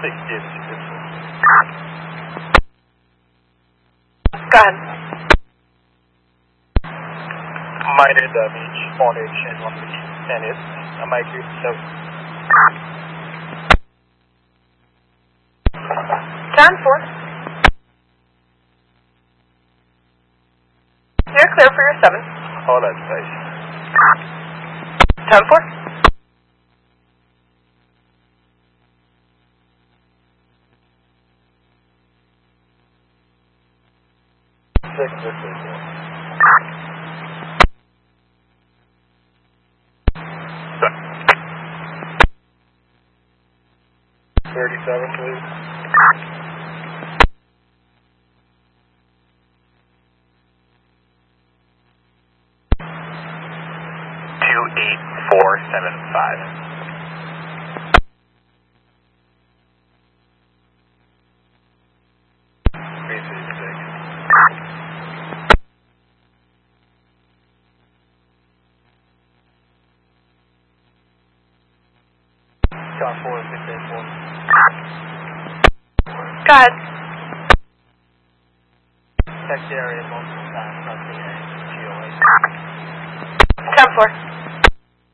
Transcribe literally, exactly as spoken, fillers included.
sixty to sixty. Go ahead. Minor damage on H and one B, and it's a micro seven. John four. You're clear for your seven. All that space. Ten four. Six six six four. Thirty-seven, please. Two eight four seven five. Three three six. John four six eight four. Go ahead. Check the area multiple times, not the area. G O A. Ten four.